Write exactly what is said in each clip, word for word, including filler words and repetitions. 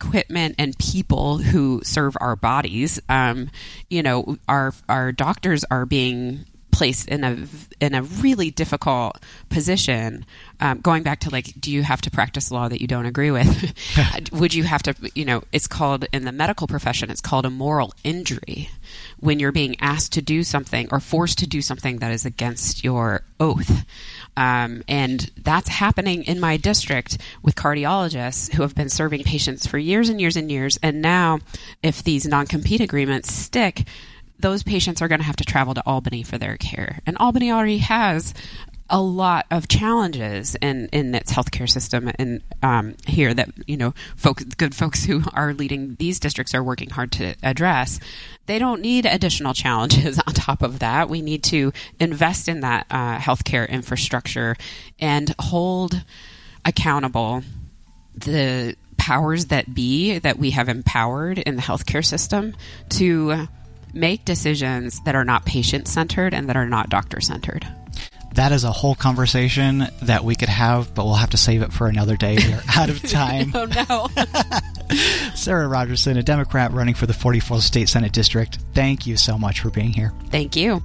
equipment and people who serve our bodies. Um, you know, our our doctors are being placed in a in a really difficult position. Um, going back to, like, do you have to practice law that you don't agree with? Would you have to, you know, it's called, in the medical profession, it's called a moral injury when you're being asked to do something or forced to do something that is against your oath. Um, and that's happening in my district with cardiologists who have been serving patients for years and years and years. And now, if these non-compete agreements stick, those patients are going to have to travel to Albany for their care. And Albany already has a lot of challenges in, in its healthcare system, and um, here that, you know, folk, good folks who are leading these districts are working hard to address. They don't need additional challenges on top of that. We need to invest in that uh, healthcare infrastructure and hold accountable the powers that be that we have empowered in the healthcare system to make decisions that are not patient-centered and that are not doctor-centered. That is a whole conversation that we could have, but we'll have to save it for another day. We're out of time. Oh, no. Sarah Rogerson, a Democrat running for the forty-fourth State Senate District, thank you so much for being here. Thank you.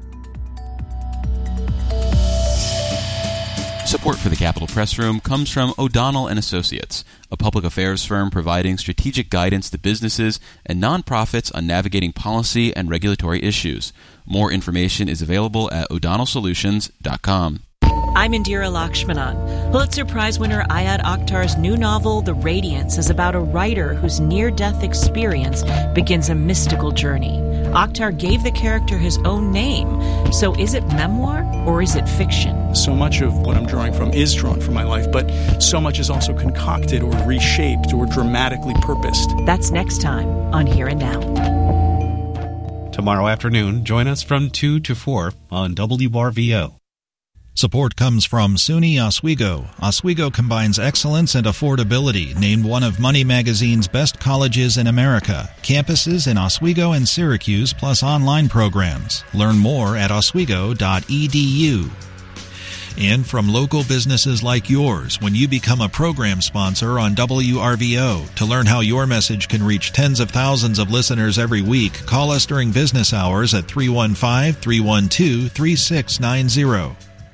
Support for the Capitol Press Room comes from O'Donnell and Associates, a public affairs firm providing strategic guidance to businesses and nonprofits on navigating policy and regulatory issues. More information is available at o'donnell solutions dot com. I'm Indira Lakshmanan. Pulitzer Prize winner Ayad Akhtar's new novel, The Radiance, is about a writer whose near-death experience begins a mystical journey. Akhtar gave the character his own name. So is it memoir or is it fiction? So much of what I'm drawing from is drawn from my life, but so much is also concocted or reshaped or dramatically purposed. That's next time on Here and Now. Tomorrow afternoon, join us from two to four on W R V O. Support comes from SUNY Oswego. Oswego combines excellence and affordability, named one of Money Magazine's best colleges in America. Campuses in Oswego and Syracuse, plus online programs. Learn more at oswego dot e d u. And from local businesses like yours, when you become a program sponsor on W R V O. To learn how your message can reach tens of thousands of listeners every week, call us during business hours at three one five, three one two, three six nine zero.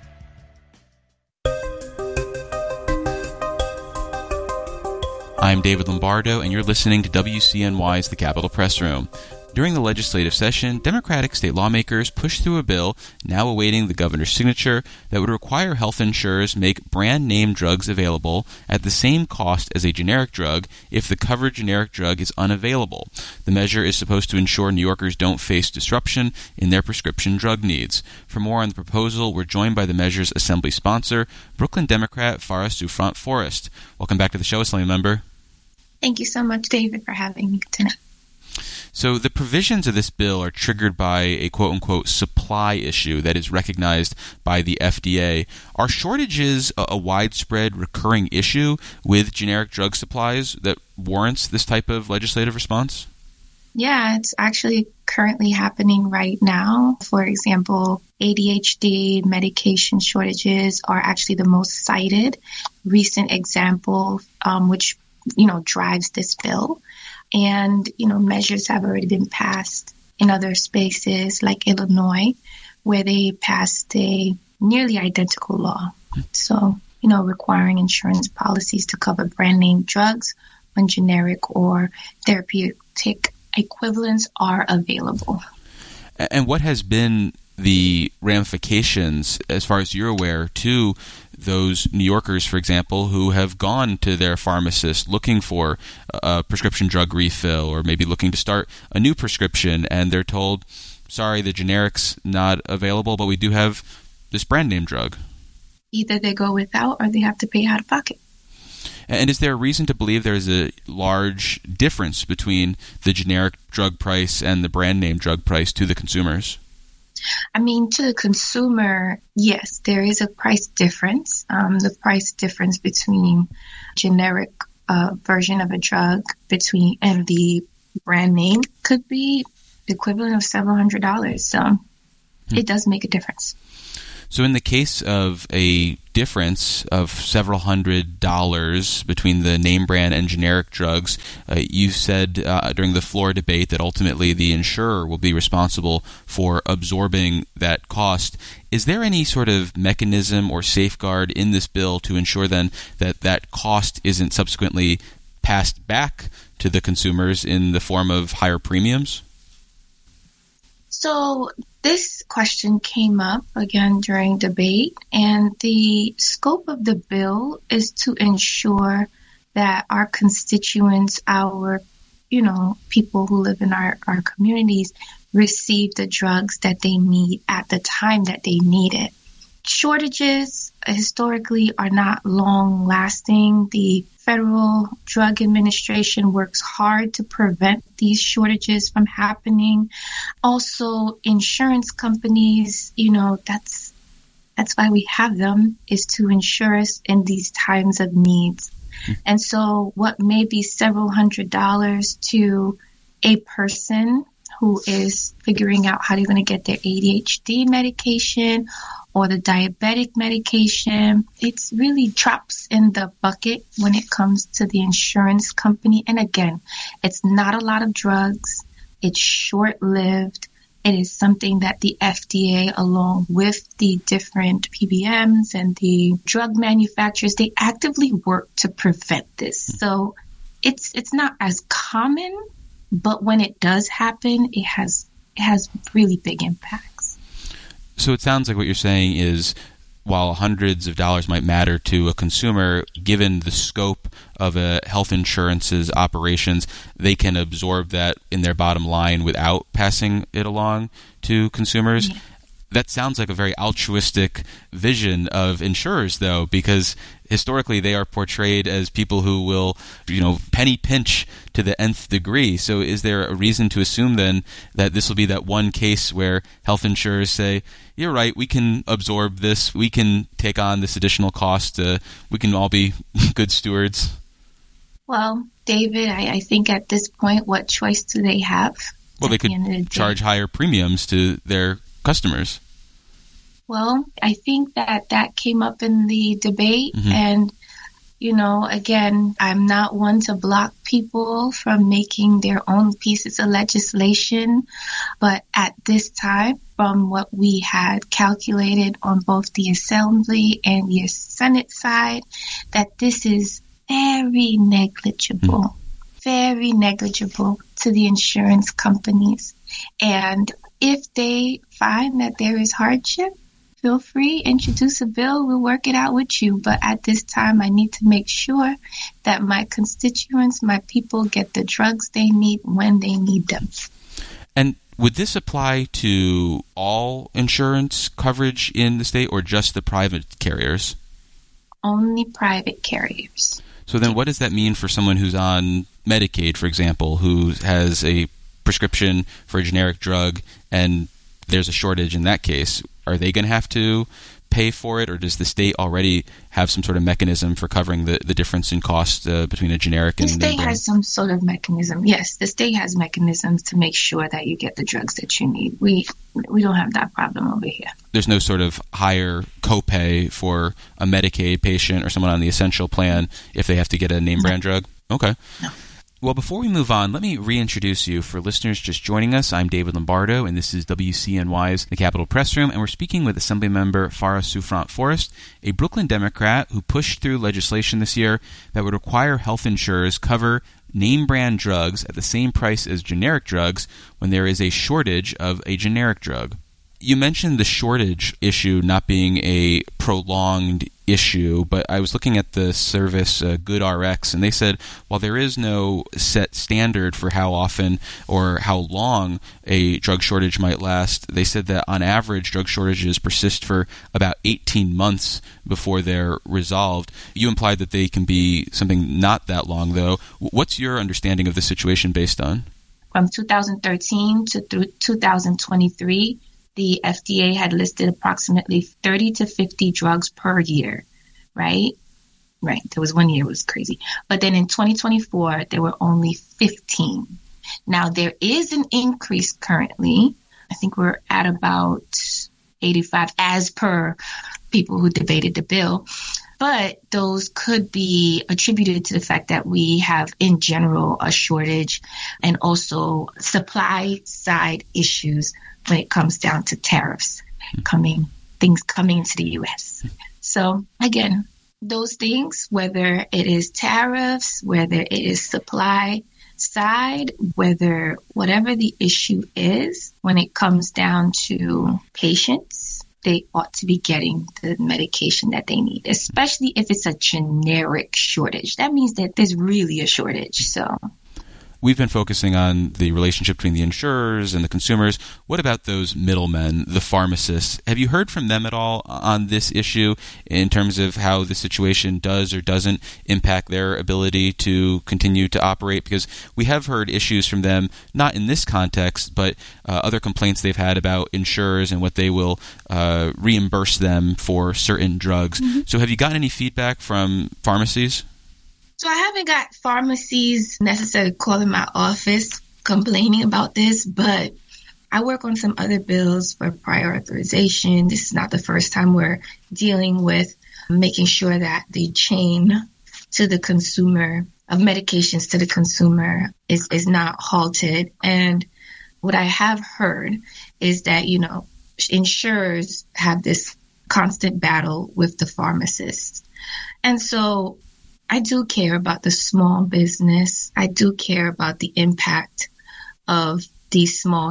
I'm David Lombardo, and you're listening to W C N Y's The Capitol Press Room. During the legislative session, Democratic state lawmakers pushed through a bill, now awaiting the governor's signature, that would require health insurers make brand-name drugs available at the same cost as a generic drug if the covered generic drug is unavailable. The measure is supposed to ensure New Yorkers don't face disruption in their prescription drug needs. For more on the proposal, we're joined by the measure's assembly sponsor, Brooklyn Democrat Farah Souffrant Forrest. Welcome back to the show, Assembly Member. Thank you so much, David, for having me tonight. So the provisions of this bill are triggered by a quote-unquote supply issue that is recognized by the F D A. Are shortages a, a widespread recurring issue with generic drug supplies that warrants this type of legislative response? Yeah, it's actually currently happening right now. For example, A D H D medication shortages are actually the most cited recent example, um, which you know, drives this bill. And, you know, measures have already been passed in other spaces like Illinois, where they passed a nearly identical law. So, you know, requiring insurance policies to cover brand name drugs when generic or therapeutic equivalents are available. And what has been the ramifications, as far as you're aware, to those New Yorkers, for example, who have gone to their pharmacist looking for a prescription drug refill or maybe looking to start a new prescription, and they're told, sorry, the generic's not available, but we do have this brand name drug? Either they go without or they have to pay out of pocket. And is there a reason to believe there's a large difference between the generic drug price and the brand name drug price to the consumers? I mean, to the consumer, yes, there is a price difference. Um, the price difference between generic uh, version of a drug between and the brand name could be the equivalent of several hundred dollars. So hmm. it does make a difference. So in the case of a difference of several hundred dollars between the name brand and generic drugs, uh, you said uh, during the floor debate that ultimately the insurer will be responsible for absorbing that cost. Is there any sort of mechanism or safeguard in this bill to ensure then that that cost isn't subsequently passed back to the consumers in the form of higher premiums? So this question came up again during debate, and the scope of the bill is to ensure that our constituents, our, you know, people who live in our, our communities receive the drugs that they need at the time that they need it. Shortages historically are not long lasting. The Federal Drug Administration works hard to prevent these shortages from happening. Also, insurance companies, you know, that's that's why we have them, is to insure us in these times of needs. And so what may be several hundred dollars to a person who is figuring out how they're going to get their A D H D medication or the diabetic medication, it's really drops in the bucket when it comes to the insurance company. And again, it's not a lot of drugs. It's short-lived. It is something that the F D A, along with the different P B Ms and the drug manufacturers, they actively work to prevent this. So it's it's not as common, but when it does happen, it has it has really big impacts. So it sounds like what you're saying is, while hundreds of dollars might matter to a consumer, given the scope of a health insurance's operations, they can absorb that in their bottom line without passing it along to consumers. Yeah. That sounds like a very altruistic vision of insurers, though, because historically they are portrayed as people who will, you know, penny pinch to the nth degree. So is there a reason to assume then that this will be that one case where health insurers say, you're right, we can absorb this, we can take on this additional cost, uh, we can all be good stewards? Well, David, I, I think at this point, what choice do they have? Well, they could the charge higher premiums to their customers. Well, I think that that came up in the debate. Mm-hmm. And, you know, again, I'm not one to block people from making their own pieces of legislation. But at this time, from what we had calculated on both the Assembly and the Senate side, that this is very negligible, mm-hmm. very negligible to the insurance companies. And if they find that there is hardship, feel free, introduce a bill, we'll work it out with you. But at this time, I need to make sure that my constituents, my people, get the drugs they need when they need them. And would this apply to all insurance coverage in the state or just the private carriers? Only private carriers. So then what does that mean for someone who's on Medicaid, for example, who has a prescription for a generic drug and there's a shortage in that case? Are they going to have to pay for it, or does the state already have some sort of mechanism for covering the, the difference in cost uh, between a generic and... The state has some sort of mechanism. Yes, the state has mechanisms to make sure that you get the drugs that you need. We we don't have that problem over here. There's no sort of higher copay for a Medicaid patient or someone on the essential plan if they have to get a name brand no. drug? Okay. No. Well, before we move on, let me reintroduce you. For listeners just joining us, I'm David Lombardo, and this is W C N Y's The Capitol Press Room, and we're speaking with Assemblymember Farah Souffrant-Forrest, a Brooklyn Democrat who pushed through legislation this year that would require health insurers cover name-brand drugs at the same price as generic drugs when there is a shortage of a generic drug. You mentioned the shortage issue not being a prolonged issue, but I was looking at the service uh, GoodRx, and they said while there is no set standard for how often or how long a drug shortage might last, they said that on average drug shortages persist for about eighteen months before they're resolved. You implied that they can be something not that long, though. What's your understanding of the situation based on? From two thousand thirteen to through two thousand twenty-three, the F D A had listed approximately thirty to fifty drugs per year, right? Right. There was one year it was crazy. But then in twenty twenty-four, there were only fifteen. Now, there is an increase currently. I think we're at about eighty-five as per people who debated the bill. But those could be attributed to the fact that we have, in general, a shortage and also supply side issues when it comes down to tariffs coming, things coming into the U S. So again, those things, whether it is tariffs, whether it is supply side, whether whatever the issue is, when it comes down to patients, they ought to be getting the medication that they need, especially if it's a generic shortage. That means that there's really a shortage. So we've been focusing on the relationship between the insurers and the consumers. What about those middlemen, the pharmacists? Have you heard from them at all on this issue in terms of how the situation does or doesn't impact their ability to continue to operate? Because we have heard issues from them, not in this context, but uh, other complaints they've had about insurers and what they will uh, reimburse them for certain drugs. Mm-hmm. So have you gotten any feedback from pharmacies? So I haven't got pharmacies necessarily calling my office complaining about this, but I work on some other bills for prior authorization. This is not the first time we're dealing with making sure that the chain to the consumer of medications to the consumer is, is not halted. And what I have heard is that, you know, insurers have this constant battle with the pharmacists. And so I do care about the small business. I do care about the impact of these small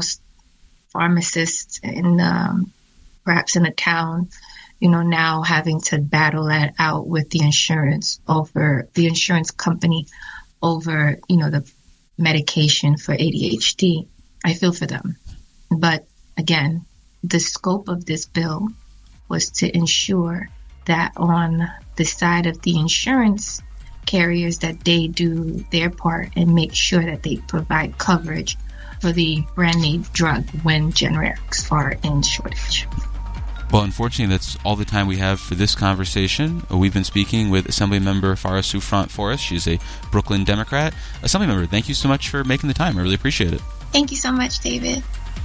pharmacists in um, perhaps in a town, you know, now having to battle that out with the insurance over the insurance company over, you know, the medication for A D H D. I feel for them. But again, the scope of this bill was to ensure that on the side of the insurance carriers, that they do their part and make sure that they provide coverage for the brand name drug when generics are in shortage. Well, unfortunately, that's all the time we have for this conversation. We've been speaking with Assemblymember Farah Souffrant Forrest. She's a Brooklyn Democrat. Assemblymember, thank you so much for making the time. I really appreciate it. Thank you so much, David.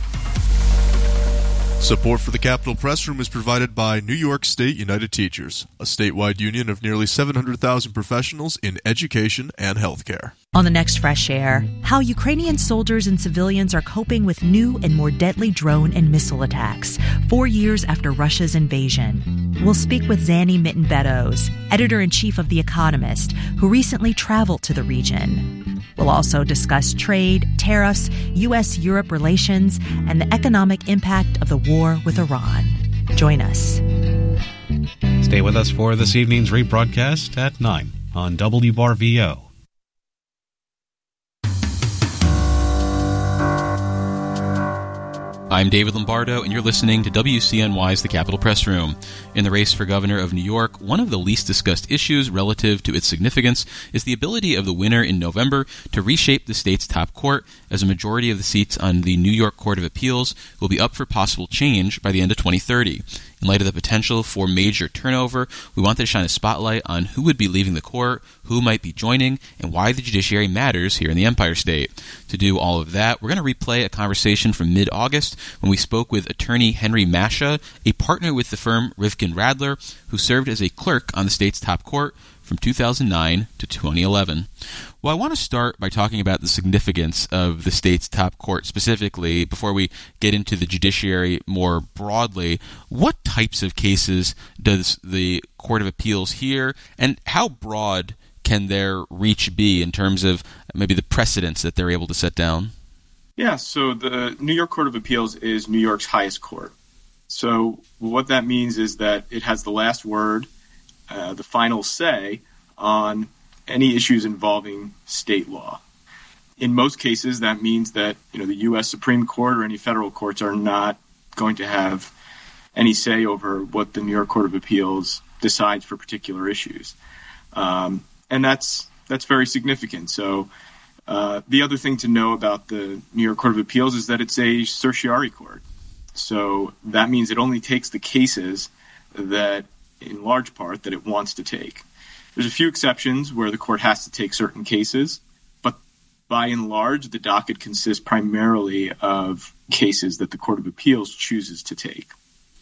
Support for the Capitol Press Room is provided by New York State United Teachers, a statewide union of nearly seven hundred thousand professionals in education and healthcare. On the next Fresh Air, how Ukrainian soldiers and civilians are coping with new and more deadly drone and missile attacks, four years after Russia's invasion. We'll speak with Zanny Mitten-Beddoes, editor-in-chief of The Economist, who recently traveled to the region. We'll also discuss trade, tariffs, U S Europe relations, and the economic impact of the war with Iran. Join us. Stay with us for this evening's rebroadcast at nine on W R V O. I'm David Lombardo, and you're listening to W C N Y's The Capitol Press Room. In the race for governor of New York, one of the least discussed issues relative to its significance is the ability of the winner in November to reshape the state's top court, as a majority of the seats on the New York Court of Appeals will be up for possible change by the end of twenty thirty. In light of the potential for major turnover, we wanted to shine a spotlight on who would be leaving the court, who might be joining, and why the judiciary matters here in the Empire State. To do all of that, we're going to replay a conversation from mid-August when we spoke with attorney Henry Masha, a partner with the firm Rivkin Radler, who served as a clerk on the state's top court from two thousand nine to twenty eleven. Well, I want to start by talking about the significance of the state's top court specifically before we get into the judiciary more broadly. What types of cases does the Court of Appeals hear, and how broad can their reach be in terms of maybe the precedents that they're able to set down? Yeah, so the New York Court of Appeals is New York's highest court. So what that means is that it has the last word, uh, the final say on any issues involving state law. In most cases, that means that, you know, the U S Supreme Court or any federal courts are not going to have any say over what the New York Court of Appeals decides for particular issues. Um, and that's that's very significant. So uh, the other thing to know about the New York Court of Appeals is that it's a certiorari court. So that means it only takes the cases that, in large part, that it wants to take. There's a few exceptions where the court has to take certain cases, but by and large, the docket consists primarily of cases that the Court of Appeals chooses to take.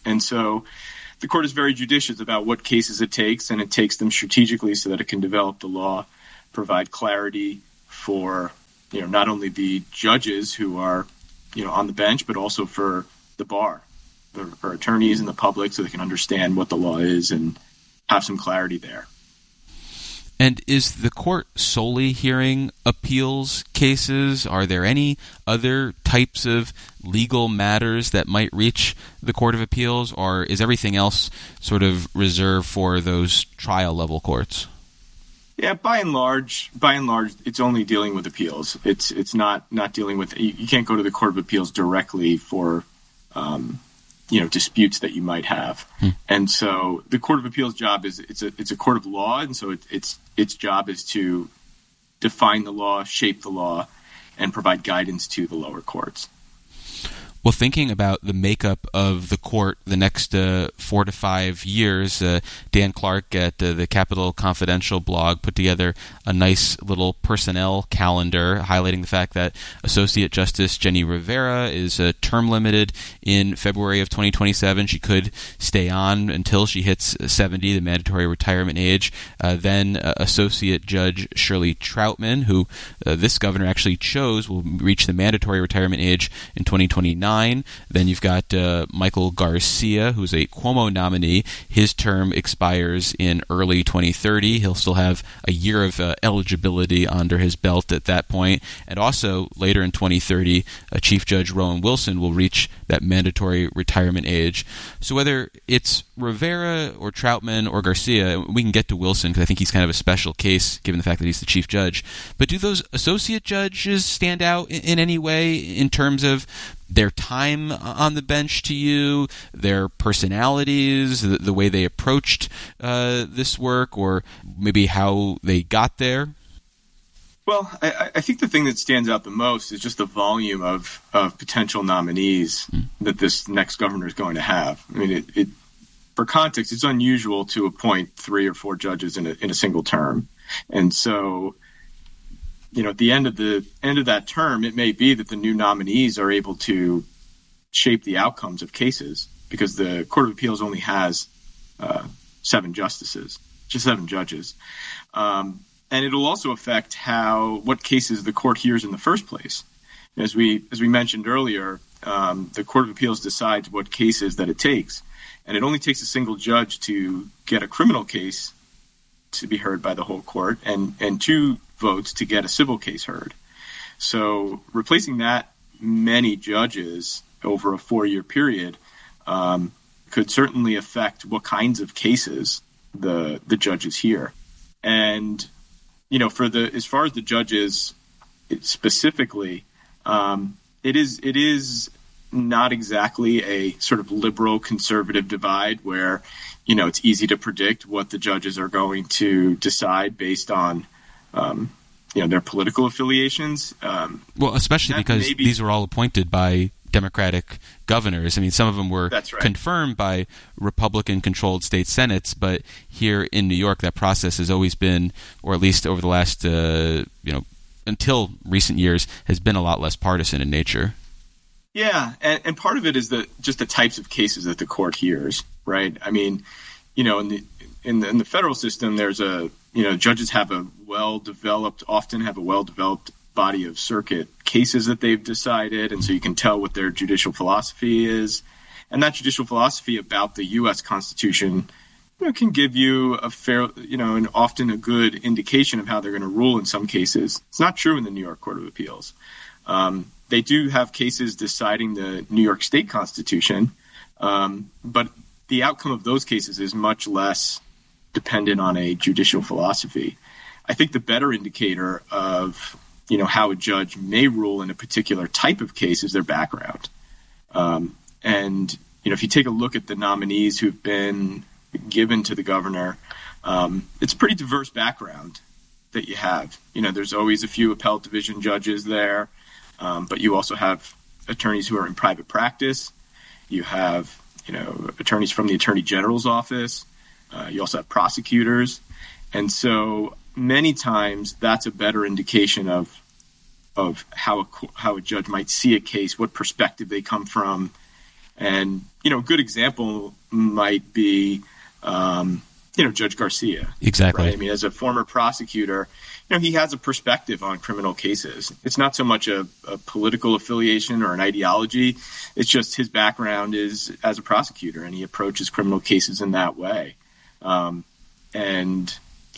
And so the court is very judicious about what cases it takes, and it takes them strategically so that it can develop the law, provide clarity for, you know, not only the judges who are, you know, on the bench, but also for the bar, for, for attorneys and the public, so they can understand what the law is and have some clarity there. And is the court solely hearing appeals cases? Are there any other types of legal matters that might reach the Court of Appeals, or is everything else sort of reserved for those trial-level courts? Yeah, by and large, by and large, it's only dealing with appeals. It's it's not not dealing with. You, you can't go to the Court of Appeals directly for, um, you know, disputes that you might have. Hmm. And so the Court of Appeals' job is it's a it's a court of law, and so it, it's its job is to define the law, shape the law, and provide guidance to the lower courts. Well, thinking about the makeup of the court the next uh, four to five years, uh, Dan Clark at uh, the Capitol Confidential blog put together a nice little personnel calendar highlighting the fact that Associate Justice Jenny Rivera is uh, term limited in February of twenty twenty-seven. She could stay on until she hits seventy, the mandatory retirement age. Uh, then uh, Associate Judge Shirley Troutman, who uh, this governor actually chose, will reach the mandatory retirement age in twenty twenty-nine. Then you've got uh, Michael Garcia, who's a Cuomo nominee. His term expires in early twenty thirty. He'll still have a year of uh, eligibility under his belt at that point. And also, later in twenty thirty, uh, Chief Judge Rowan Wilson will reach that mandatory retirement age. So whether it's Rivera or Troutman or Garcia, we can get to Wilson because I think he's kind of a special case given the fact that he's the chief judge. But do those associate judges stand out in, in any way in terms of their time on the bench to you, their personalities, the, the way they approached uh, this work, or maybe how they got there? Well, I, I think the thing that stands out the most is just the volume of, of potential nominees mm. that this next governor is going to have. I mean, it, it, for context, it's unusual to appoint three or four judges in a, in a single term. And so, you know, at the end of the end of that term, it may be that the new nominees are able to shape the outcomes of cases because the Court of Appeals only has uh, seven justices, just seven judges. Um, and it'll also affect how what cases the court hears in the first place. As we as we mentioned earlier, um, the Court of Appeals decides what cases that it takes, and it only takes a single judge to get a criminal case to be heard by the whole court, and and two votes to get a civil case heard. So replacing that many judges over a four-year period um, could certainly affect what kinds of cases the the judges hear. And you know, for the as far as the judges specifically, um, it is it is not exactly a sort of liberal conservative divide where, you know, it's easy to predict what the judges are going to decide based on Um, you know, their political affiliations. Um, well, especially because maybe, these were all appointed by Democratic governors. I mean, some of them were right. confirmed by Republican-controlled state senates, but here in New York, that process has always been, or at least over the last, uh, you know, until recent years, has been a lot less partisan in nature. Yeah, and, and part of it is the just the types of cases that the court hears, right? I mean, you know, in the in the, in the federal system, there's a You know, judges have a well-developed, often have a well-developed body of circuit cases that they've decided, and so you can tell what their judicial philosophy is. And that judicial philosophy about the U S Constitution, you know, can give you a fair, you know, and often a good indication of how they're going to rule in some cases. It's not true in the New York Court of Appeals. Um, they do have cases deciding the New York State Constitution, um, but the outcome of those cases is much less dependent on a judicial philosophy. I think the better indicator of, you know, how a judge may rule in a particular type of case is their background. Um, and, you know, if you take a look at the nominees who've been given to the governor, um, it's a pretty diverse background that you have. You know, there's always a few appellate division judges there, um, but you also have attorneys who are in private practice. You have, you know, attorneys from the Attorney General's office. Uh, you also have prosecutors. And so many times that's a better indication of of how a, how a judge might see a case, what perspective they come from. And, you know, a good example might be, um, you know, Judge Garcia. Exactly. Right? I mean, as a former prosecutor, you know, he has a perspective on criminal cases. It's not so much a, a political affiliation or an ideology. It's just his background is as a prosecutor, and he approaches criminal cases in that way. Um, and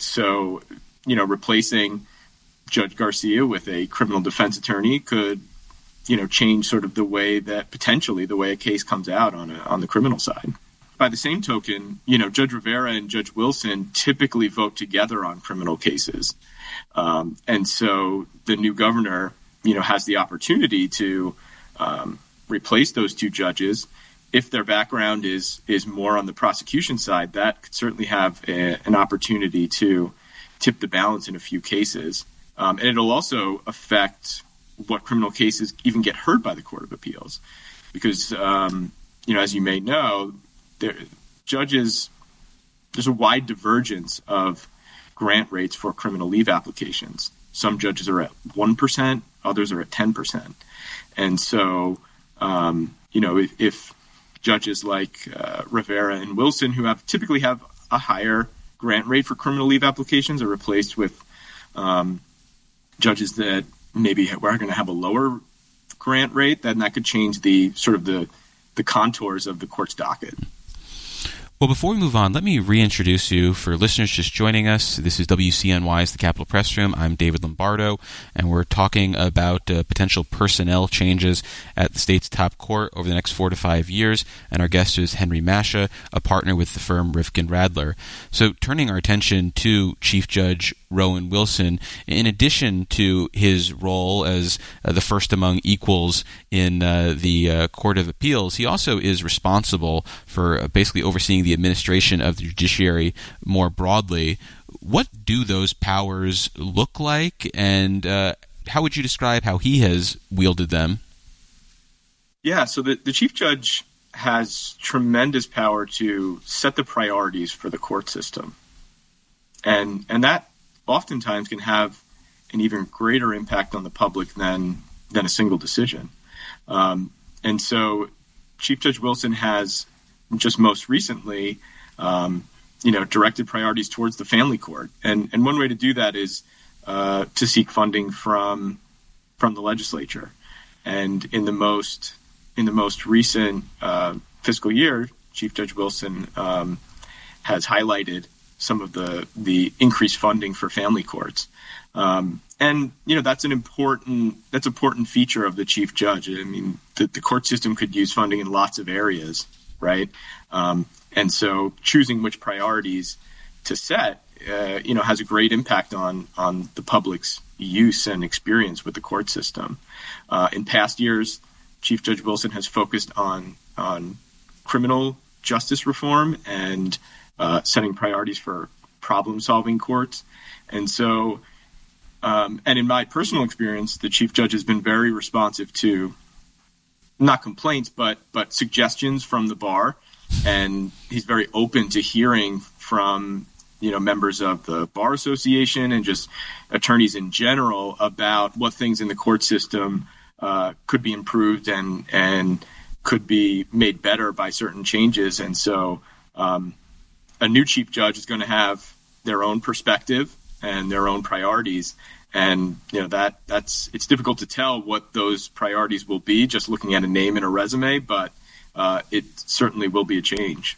so, you know, replacing Judge Garcia with a criminal defense attorney could, you know, change sort of the way that potentially the way a case comes out on a, on the criminal side. By the same token, you know, Judge Rivera and Judge Wilson typically vote together on criminal cases. Um, and so the new governor, you know, has the opportunity to um, replace those two judges. If their background is is more on the prosecution side, that could certainly have a, an opportunity to tip the balance in a few cases. Um, and it'll also affect what criminal cases even get heard by the Court of Appeals. Because, um, you know, as you may know, there, judges, there's a wide divergence of grant rates for criminal leave applications. Some judges are at one percent, others are at ten percent. And so, um, you know, if, if judges like uh, Rivera and Wilson, who have typically have a higher grant rate for criminal leave applications, are replaced with um, judges that maybe we're going to have a lower grant rate, then that could change the sort of the, the contours of the court's docket. Well, before we move on, let me reintroduce you for listeners just joining us. This is W C N Y's The Capitol Press Room. I'm David Lombardo, and we're talking about uh, potential personnel changes at the state's top court over the next four to five years. And our guest is Henry Mascia, a partner with the firm Rifkin Radler. So turning our attention to Chief Judge Rowan Wilson, in addition to his role as uh, the first among equals in uh, the uh, Court of Appeals, he also is responsible for uh, basically overseeing the administration of the judiciary more broadly. What do those powers look like, and uh, how would you describe how he has wielded them? Yeah, so the, the Chief Judge has tremendous power to set the priorities for the court system. And and that oftentimes can have an even greater impact on the public than than a single decision. Um, and so Chief Judge Wilson has just most recently, um, you know, directed priorities towards the family court. And and one way to do that is uh, to seek funding from from the legislature. And in the most in the most recent uh, fiscal year, Chief Judge Wilson um, has highlighted some of the the increased funding for family courts. Um, and, you know, that's an important that's an important feature of the chief judge. I mean, the, the court system could use funding in lots of areas, right? Um, and so choosing which priorities to set, uh, you know, has a great impact on on the public's use and experience with the court system. Uh, in past years, Chief Judge Wilson has focused on on criminal justice reform and uh, setting priorities for problem-solving courts. And so, um, and in my personal experience, the Chief Judge has been very responsive to not complaints, but but suggestions from the bar. And he's very open to hearing from, you know, members of the Bar Association and just attorneys in general about what things in the court system uh, could be improved and and could be made better by certain changes. And so um, a new chief judge is going to have their own perspective and their own priorities. And, you know, that that's it's difficult to tell what those priorities will be just looking at a name and a resume, but uh, it certainly will be a change.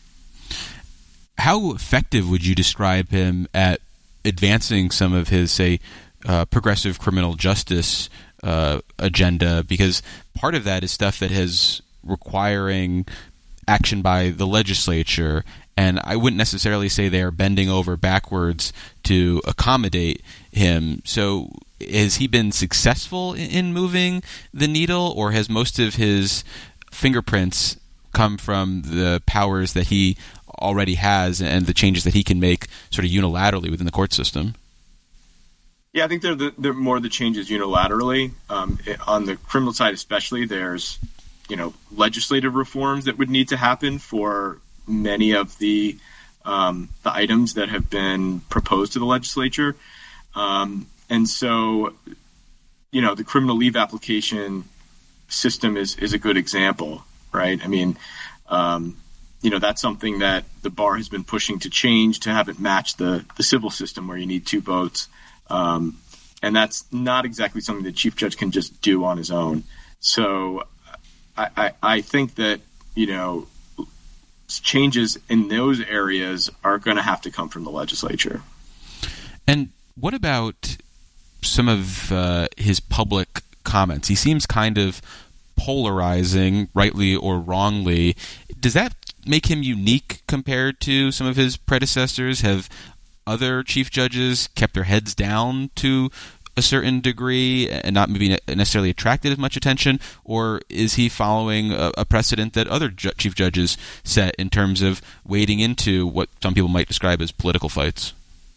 How effective would you describe him at advancing some of his, say, uh, progressive criminal justice uh, agenda? Because part of that is stuff that has requiring action by the legislature, and I wouldn't necessarily say they are bending over backwards to accommodate him. So has he been successful in moving the needle, or has most of his fingerprints come from the powers that he already has and the changes that he can make sort of unilaterally within the court system? Yeah, I think they're, the, they're more the changes unilaterally. Um, on the criminal side especially, there's, you know, legislative reforms that would need to happen for many of the um, the items that have been proposed to the legislature. Um, and so, you know, the criminal leave application system is, is a good example, right? I mean, um, you know, that's something that the bar has been pushing to change, to have it match the, the civil system where you need two votes. Um, and that's not exactly something the chief judge can just do on his own. So I, I, I think that, you know, changes in those areas are going to have to come from the legislature. And what about some of uh, his public comments? He seems kind of polarizing, rightly or wrongly. Does that make him unique compared to some of his predecessors? Have other chief judges kept their heads down to a certain degree and not maybe necessarily attracted as much attention? Or is he following a, a precedent that other ju- chief judges set in terms of wading into what some people might describe as political fights?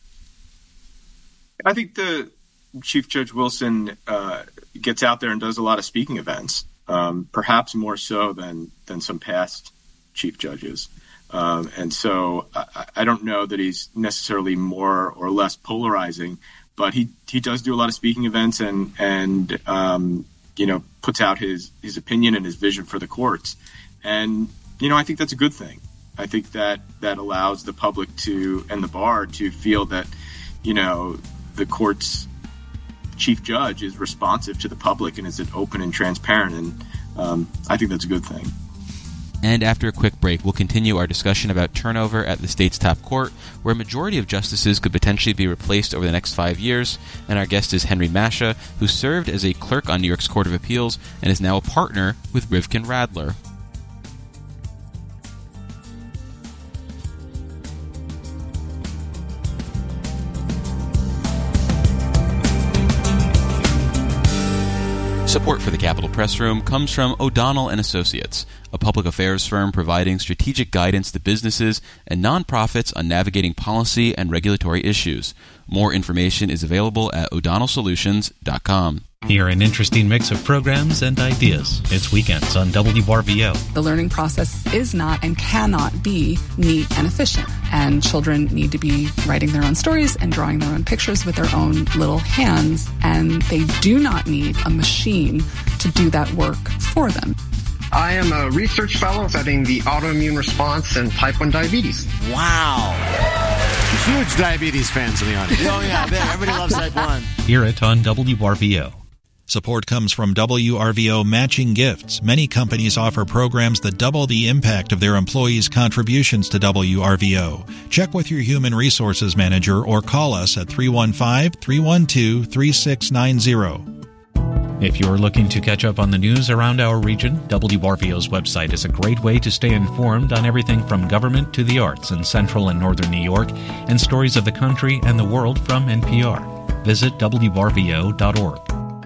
I think the Chief Judge Wilson uh, gets out there and does a lot of speaking events, um, perhaps more so than than some past chief judges. Um, and so I, I don't know that he's necessarily more or less polarizing, but he, he does do a lot of speaking events and, and um, you know, puts out his, his opinion and his vision for the courts. And, you know, I think that's a good thing. I think that that allows the public to, and the bar to feel that, you know, the court's chief judge is responsive to the public and is open and transparent, and um, I think that's a good thing. And after a quick break, we'll continue our discussion about turnover at the state's top court, where a majority of justices could potentially be replaced over the next five years. And our guest is Henry Masha, who served as a clerk on New York's Court of Appeals and is now a partner with Rivkin Radler. Support for the Capitol Press Room comes from O'Donnell and Associates, a public affairs firm providing strategic guidance to businesses and nonprofits on navigating policy and regulatory issues. More information is available at o'donnell solutions dot com. Hear an interesting mix of programs and ideas. It's Weekends on W R V O. The learning process is not and cannot be neat and efficient, and children need to be writing their own stories and drawing their own pictures with their own little hands, and they do not need a machine to do that work for them. I am a research fellow studying the autoimmune response and type one diabetes. Wow. Huge diabetes fans in the audience. Oh, yeah, I bet. Everybody loves type one. Hear it on W R V O. Support comes from W R V O Matching Gifts. Many companies offer programs that double the impact of their employees' contributions to W R V O. Check with your human resources manager or call us at three one five, three one two, three six nine zero. If you're looking to catch up on the news around our region, W R V O's website is a great way to stay informed on everything from government to the arts in central and northern New York, and stories of the country and the world from N P R. Visit W R V O dot org.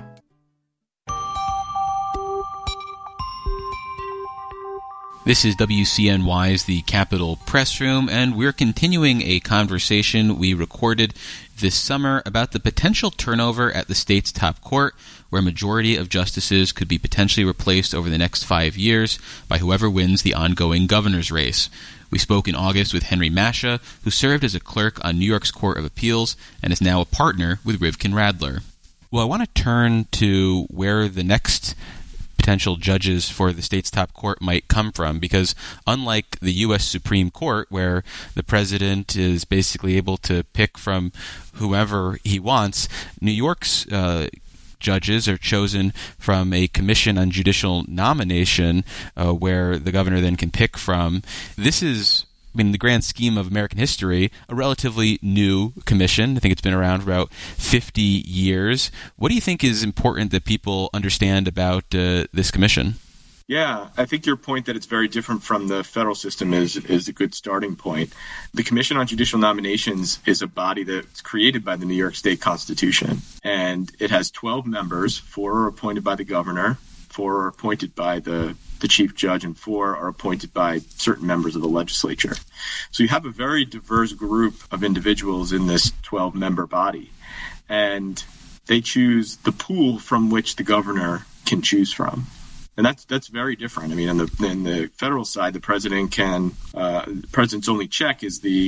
This is W C N Y's The Capitol Press Room, and we're continuing a conversation we recorded this summer about the potential turnover at the state's top court, where a majority of justices could be potentially replaced over the next five years by whoever wins the ongoing governor's race. We spoke in August with Henry Masha, who served as a clerk on New York's Court of Appeals and is now a partner with Rivkin Radler. Well, I want to turn to where the next potential judges for the state's top court might come from, because unlike the U S Supreme Court, where the president is basically able to pick from whoever he wants, New York's uh, judges are chosen from a commission on judicial nomination, uh, where the governor then can pick from. This is, I mean, in the grand scheme of American history, a relatively new commission. I think it's been around for about fifty years. What do you think is important that people understand about uh, this commission? Yeah, I think your point that it's very different from the federal system is is a good starting point. The Commission on Judicial Nominations is a body that's created by the New York State Constitution, and it has twelve members. Four are appointed by the governor, four are appointed by the the chief judge, and four are appointed by certain members of the legislature. So you have a very diverse group of individuals in this twelve-member body, and they choose the pool from which the governor can choose from. And that's that's very different. I mean, on the in the federal side, the president can uh, the president's only check is the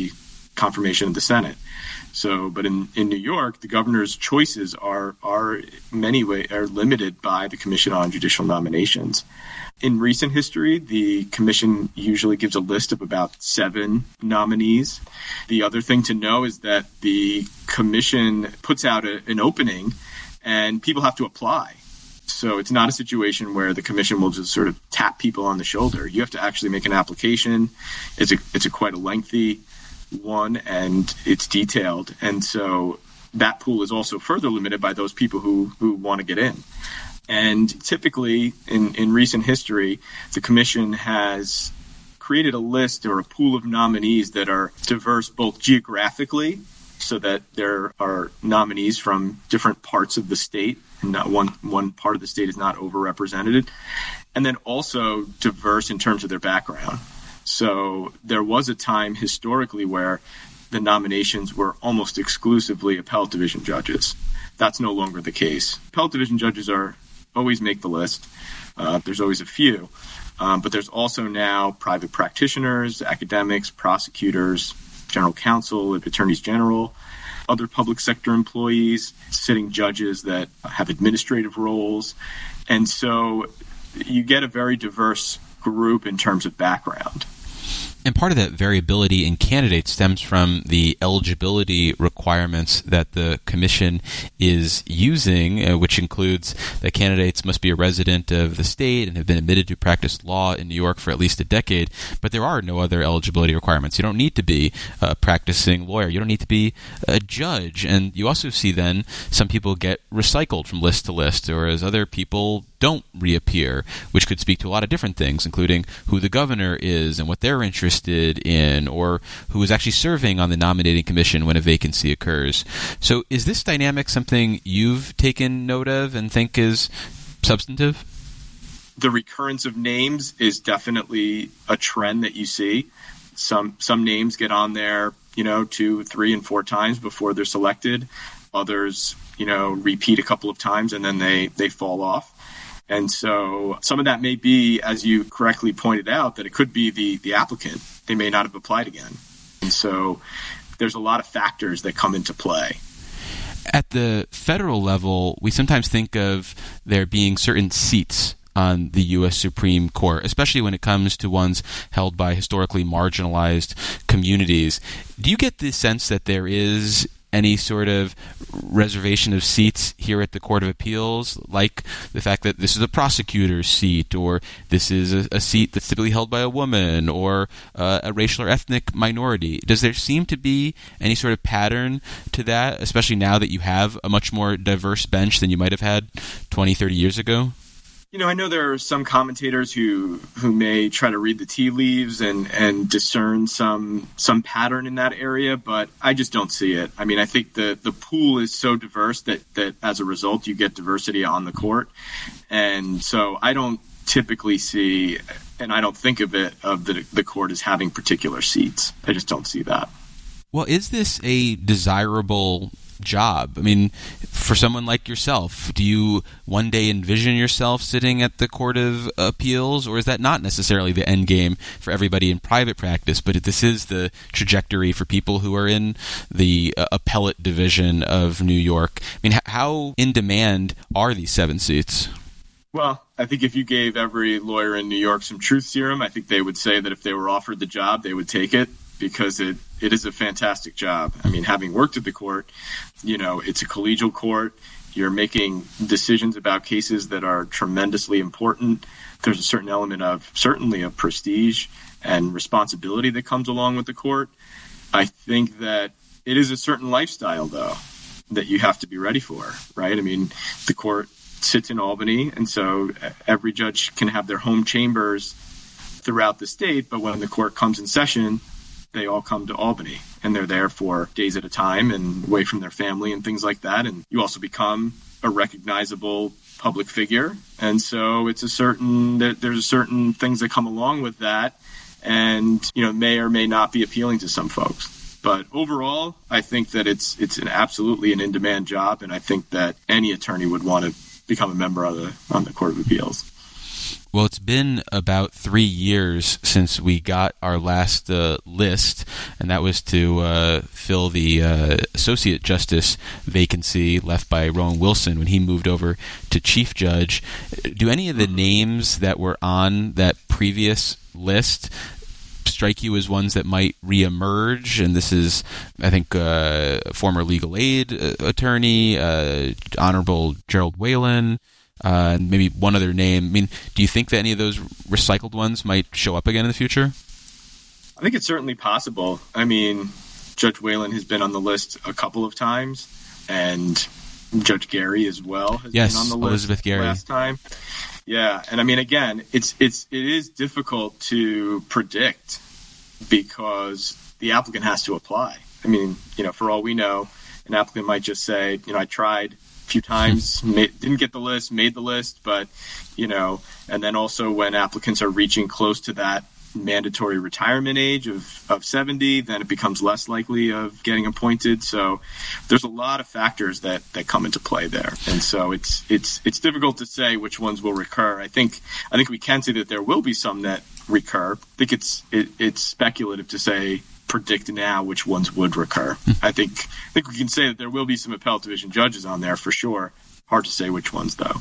confirmation of the Senate. So, but in, in New York, the governor's choices are are in many ways are limited by the Commission on Judicial Nominations. In recent history, the commission usually gives a list of about seven nominees. The other thing to know is that the commission puts out a, an opening and people have to apply. So it's not a situation where the commission will just sort of tap people on the shoulder. You have to actually make an application. It's a, it's a quite a lengthy one, and it's detailed. And so that pool is also further limited by those people who, who want to get in. And typically, in, in recent history, the commission has created a list or a pool of nominees that are diverse both geographically, so that there are nominees from different parts of the state, and not one, one part of the state is not overrepresented, and then also diverse in terms of their background. So there was a time historically where the nominations were almost exclusively appellate division judges. That's no longer the case. Appellate division judges are always make the list. Uh, there's always a few. Um, but there's also now private practitioners, academics, prosecutors, general counsel, attorneys general, other public sector employees, sitting judges that have administrative roles. And so you get a very diverse group in terms of background. And part of that variability in candidates stems from the eligibility requirements that the commission is using, uh, which includes that candidates must be a resident of the state and have been admitted to practice law in New York for at least a decade. But there are no other eligibility requirements. You don't need to be a practicing lawyer. You don't need to be a judge. And you also see then some people get recycled from list to list, whereas other people don't reappear, which could speak to a lot of different things, including who the governor is and what they're interested in, or who is actually serving on the nominating commission when a vacancy occurs. So is this dynamic something you've taken note of and think is substantive? The recurrence of names is definitely a trend that you see. Some some names get on there, you know, two, three, and four times before they're selected. Others, you know, repeat a couple of times and then they, they fall off. And so some of that may be, as you correctly pointed out, that it could be the, the applicant. They may not have applied again. And so there's a lot of factors that come into play. At the federal level, we sometimes think of there being certain seats on the U S Supreme Court, especially when it comes to ones held by historically marginalized communities. Do you get the sense that there is any sort of reservation of seats here at the Court of Appeals, like the fact that this is a prosecutor's seat, or this is a, a seat that's typically held by a woman, or uh, a racial or ethnic minority? Does there seem to be any sort of pattern to that, especially now that you have a much more diverse bench than you might have had twenty, thirty years ago? You know, I know there are some commentators who, who may try to read the tea leaves and, and discern some some pattern in that area, but I just don't see it. I mean, I think the, the pool is so diverse that, that as a result you get diversity on the court. And so I don't typically see, and I don't think of it, of the, the court as having particular seats. I just don't see that. Well, is this a desirable job? I mean, for someone like yourself, do you one day envision yourself sitting at the Court of Appeals, or is that not necessarily the end game for everybody in private practice, but this is the trajectory for people who are in the uh, appellate division of New York? I mean, h- how in demand are these seven seats? Well, I think if you gave every lawyer in New York some truth serum, I think they would say that if they were offered the job, they would take it, because it, it is a fantastic job. I mean, having worked at the court, you know, it's a collegial court. You're making decisions about cases that are tremendously important. There's a certain element of, certainly, of prestige and responsibility that comes along with the court. I think that it is a certain lifestyle, though, that you have to be ready for, right? I mean, the court sits in Albany, and so every judge can have their home chambers throughout the state, but when the court comes in session, they all come to Albany, and they're there for days at a time and away from their family and things like that. And you also become a recognizable public figure. And so it's a certain, there, there's a certain things that come along with that, and, you know, may or may not be appealing to some folks. But overall, I think that it's, it's an absolutely an in-demand job. And I think that any attorney would want to become a member of the, on the Court of Appeals. Well, it's been about three years since we got our last uh, list, and that was to uh, fill the uh, Associate Justice vacancy left by Rowan Wilson when he moved over to Chief Judge. Do any of the names that were on that previous list strike you as ones that might reemerge? And this is, I think, uh, former legal aid attorney, uh, Honorable Gerald Whalen, Uh, and maybe one other name. I mean, do you think that any of those recycled ones might show up again in the future? I think it's certainly possible. I mean, Judge Whalen has been on the list a couple of times, and Judge Gary as well has yes, been on the list Elizabeth Gary. last time. Yeah, and I mean, again, it's it's it is difficult to predict because the applicant has to apply. I mean, you know, for all we know, an applicant might just say, you know, I tried few times, made, didn't get the list, made the list, but, you know, and then also when applicants are reaching close to that mandatory retirement age of, of seventy, then it becomes less likely of getting appointed. So there's a lot of factors that, that come into play there. And so it's it's it's difficult to say which ones will recur. I think I think we can say that there will be some that recur. I think it's it, it's speculative to say predict now which ones would recur. I think I think we can say that there will be some appellate division judges on there for sure. Hard to say which ones though.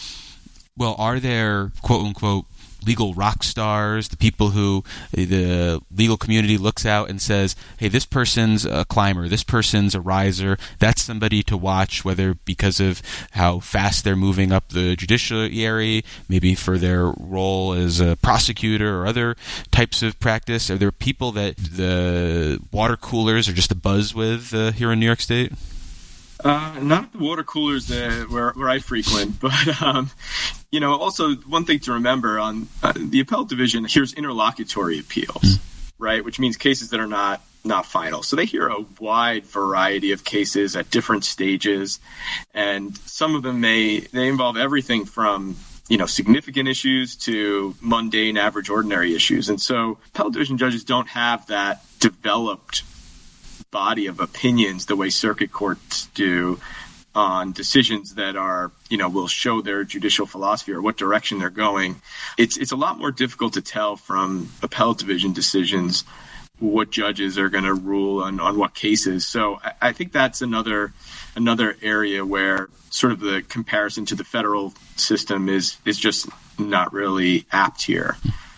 Well, are there quote unquote legal rock stars, the people who the legal community looks out and says, hey, this person's a climber, this person's a riser, that's somebody to watch, whether because of how fast they're moving up the judiciary, maybe for their role as a prosecutor or other types of practice? Are there people that the water coolers are just a buzz with uh, here in New York State? Uh, not at the water coolers uh, where, where I frequent, but, um, you know, also one thing to remember on uh, the appellate division hears interlocutory appeals, mm. right, which means cases that are not, not final. So they hear a wide variety of cases at different stages, and some of them may they involve everything from, you know, significant issues to mundane, average, ordinary issues. And so appellate division judges don't have that developed body of opinions the way circuit courts do on decisions that are, you know, will show their judicial philosophy or what direction they're going. It's it's a lot more difficult to tell from appellate division decisions what judges are going to rule on, on what cases. So I, I think that's another another area where sort of the comparison to the federal system is is just not really apt here.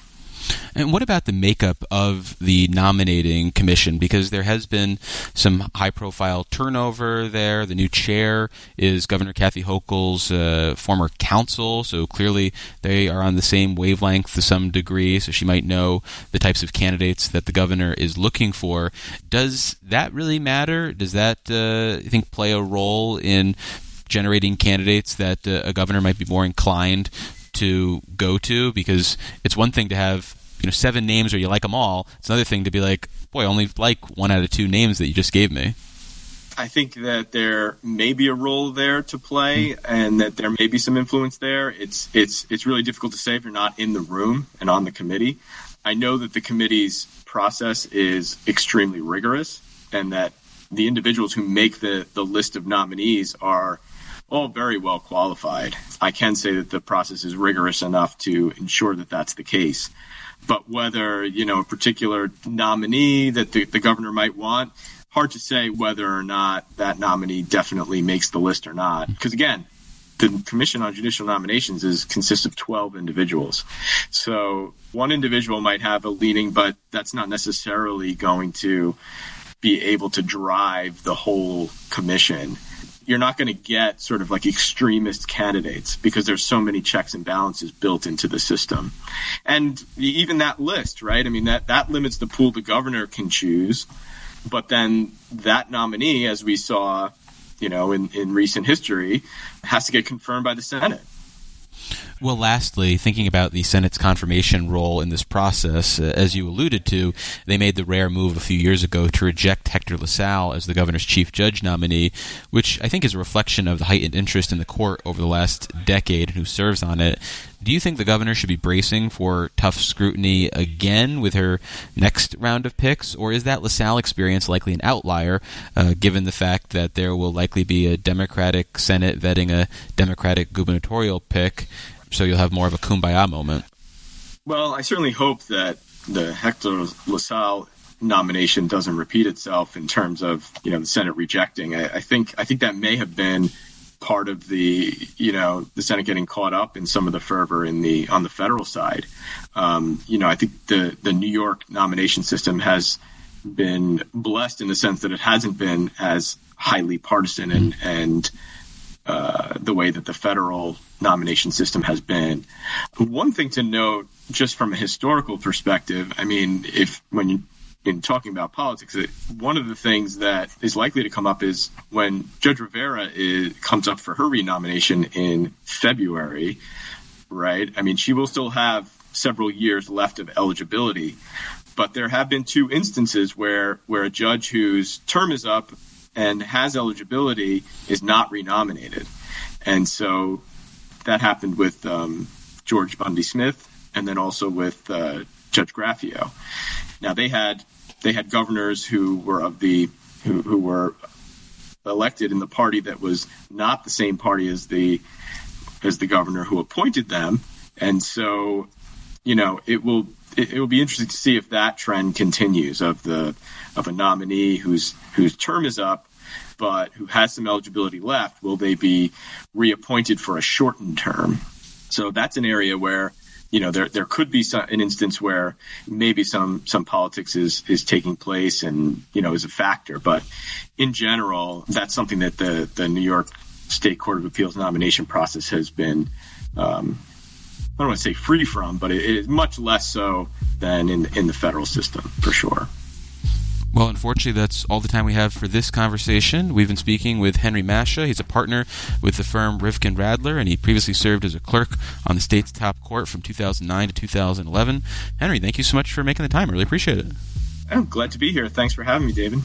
And what about the makeup of the nominating commission? Because there has been some high-profile turnover there. The new chair is Governor Kathy Hochul's uh, former counsel, so clearly they are on the same wavelength to some degree, so she might know the types of candidates that the governor is looking for. Does that really matter? Does that, uh, you think, play a role in generating candidates that uh, a governor might be more inclined to go to? Because it's one thing to have, you know, seven names or you like them all. It's another thing to be like, boy, I only like one out of two names that you just gave me. I think that there may be a role there to play, and that there may be some influence there. It's it's it's really difficult to say if you're not in the room and on the committee. I know that the committee's process is extremely rigorous, and that the individuals who make the, the list of nominees are all very well qualified. I can say that the process is rigorous enough to ensure that that's the case. But whether, you know, a particular nominee that the, the governor might want, hard to say whether or not that nominee definitely makes the list or not. Because, again, the Commission on Judicial Nominations is consists of twelve individuals. So one individual might have a leaning, but that's not necessarily going to be able to drive the whole commission. You're not going to get sort of like extremist candidates because there's so many checks and balances built into the system. And even that list, right? I mean, that, that limits the pool the governor can choose. But then that nominee, as we saw, you know, in, in recent history, has to get confirmed by the Senate. Well, lastly, thinking about the Senate's confirmation role in this process, uh, as you alluded to, they made the rare move a few years ago to reject Hector LaSalle as the governor's chief judge nominee, which I think is a reflection of the heightened interest in the court over the last decade and who serves on it. Do you think the governor should be bracing for tough scrutiny again with her next round of picks, or is that LaSalle experience likely an outlier, uh, given the fact that there will likely be a Democratic Senate vetting a Democratic gubernatorial pick, so you'll have more of a kumbaya moment? Well, I certainly hope that the Hector LaSalle nomination doesn't repeat itself in terms of, you know, the Senate rejecting. I, I think I think that may have been part of the, you know, the Senate getting caught up in some of the fervor in the on the federal side. Um, you know, I think the the New York nomination system has been blessed in the sense that it hasn't been as highly partisan and and uh, the way that the federal nomination system has been. One thing to note, just from a historical perspective, I mean, if when you in talking about politics, one of the things that is likely to come up is when Judge Rivera is, comes up for her renomination in February, right? I mean, she will still have several years left of eligibility, but there have been two instances where, where a judge whose term is up and has eligibility is not renominated. And so that happened with um, George Bundy Smith and then also with uh, Judge Graffio. Now, they had they had governors who were of the who, who were elected in the party that was not the same party as the as the governor who appointed them, and so you know it will it, it will be interesting to see if that trend continues of the of a nominee whose whose term is up but who has some eligibility left. Will they be reappointed for a shortened term? So that's an area where, you know, there there could be some, an instance where maybe some some politics is is taking place and, you know, is a factor. But in general, that's something that the, the New York State Court of Appeals nomination process has been, um, I don't want to say free from, but it, it is much less so than in in the federal system, for sure. Well, unfortunately, that's all the time we have for this conversation. We've been speaking with Henry Mascia. He's a partner with the firm Rivkin Radler, and he previously served as a clerk on the state's top court from two thousand nine to two thousand eleven. Henry, thank you so much for making the time. I really appreciate it. I'm glad to be here. Thanks for having me, David.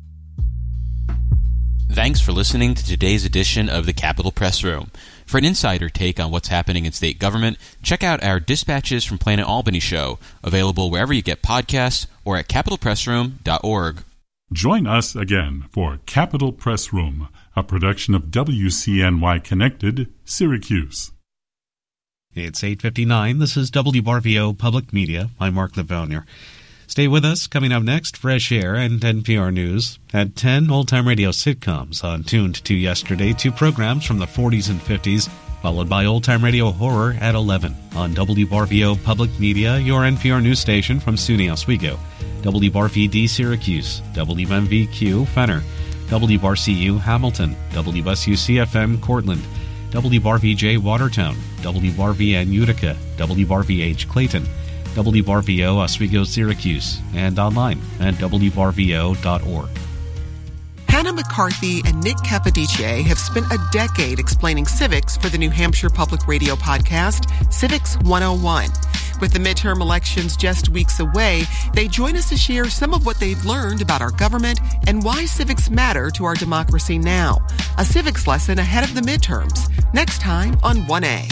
Thanks for listening to today's edition of the Capitol Press Room. For an insider take on what's happening in state government, check out our Dispatches from Planet Albany show, available wherever you get podcasts or at capitol press room dot org. Join us again for Capitol Press Room, a production of W C N Y Connected, Syracuse. It's eight fifty-nine. This is W R V O Public Media. I'm Mark Livonier. Stay with us. Coming up next, Fresh Air and N P R News. At ten, old-time radio sitcoms on Tuned to Yesterday, two programs from the forties and fifties, followed by old-time radio horror at eleven. On W R V O Public Media, your N P R news station from SUNY Oswego. W R V D Syracuse, W M V Q Fenner, W R C U Hamilton, W S U C F M Cortland, W R V J Watertown, W R V N Utica, W R V H Clayton, W R V O Oswego Syracuse, and online at W R V O dot org. Hannah McCarthy and Nick Capodice have spent a decade explaining civics for the New Hampshire Public Radio podcast, Civics one oh one. With the midterm elections just weeks away, they join us to share some of what they've learned about our government and why civics matter to our democracy now. A civics lesson ahead of the midterms, next time on one A.